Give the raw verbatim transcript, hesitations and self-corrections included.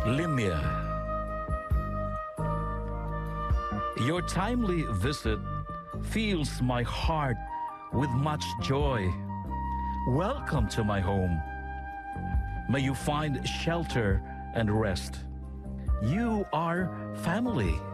Limia. Your timely visit fills my heart with much joy. Welcome to my home. May you find shelter and rest. You are family.